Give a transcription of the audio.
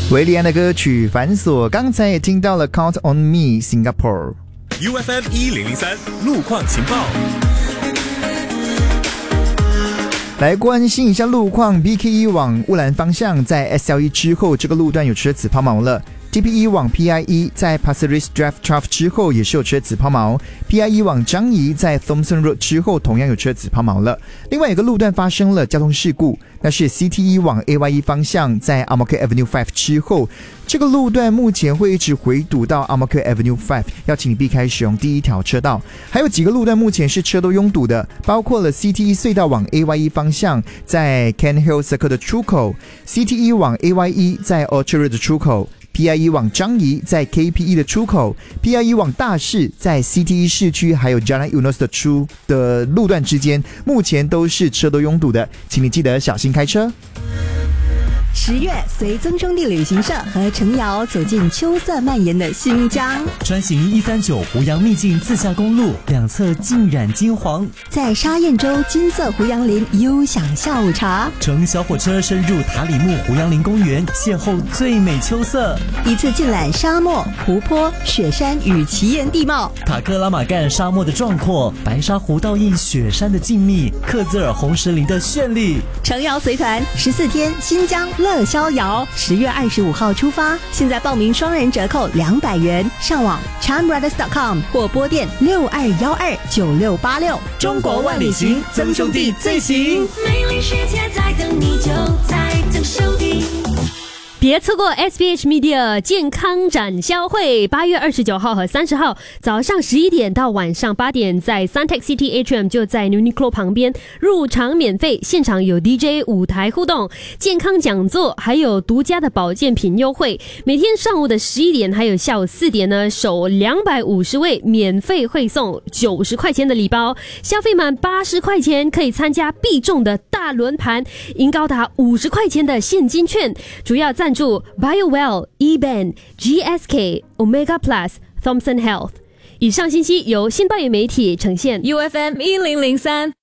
维利安的歌曲《繁琐》，刚才也听到了 Count on Me Singapore。 UFM 1003路况情报， 来关心一下路况。 BK1 往乌兰方向在 SL1 之后，这个路段有车子抛锚了。TP1 往 PI1 在 Pasir Ris Drive Trough 之后也是有车子抛锚。PI1 往张仪在 Thompson Road 之后同样有车子抛锚了。另外有个路段发生了交通事故，那是 CT1 往 AY1 方向在 Ang Mo Kio Avenue 5之后，这个路段目前会一直回堵到 Ang Mo Kio Avenue 5，要请你避开使用第一条车道。还有几个路段目前是车都拥堵的，包括了 CT1 隧道往 AY1 方向在 Can Hill Circle 的出口， CT1 往 AY1 在 Orchard Road 的出口，PI1 往张仪在 KPE 的出口， PI1 往大市在 CT1 市区还有 Jalan Eunos 的路段之间，目前都是车都拥堵的，请你记得小心开车。 10月，随曾兄弟旅行社和程瑶走进秋色蔓延的新疆， 专行139胡杨秘境自驾公路，两侧浸染金黄， 在沙堰洲金色胡杨林悠享下午茶， 乘小火车深入塔里木胡杨林公园，邂逅最美秋色， 一次尽览沙漠、湖泊、雪山与奇岩地貌， 塔克拉玛干沙漠的壮阔，白沙湖倒映雪山的静谧，克孜尔红石林的绚丽。 程瑶随团14天新疆乐逍遥，10月25号出发，现在报名双人折扣200元，上网 charmbrothers.com 或拨电62129686。 中国万里行，曾兄弟最行。 美丽世界在等你，就在曾兄弟。 别错过 SPH Media 健康展销会，8月29号和30号早上11点到晚上8点，在 Suntec City Atrium 就在 Uniqlo 旁边，入场免费，现场有 DJ 舞台互动、健康讲座，还有独家的保健品优惠。每天上午的11点还有下午4点呢，首250位免费会送90块钱的礼包，消费满80块钱可以参加必中的大轮盘，赢高达50块钱的现金券。主要赞助 BioWell、eBand、GSK、Omega Plus、Thompson Health。以上信息由新报业媒体呈现。 UFM 1003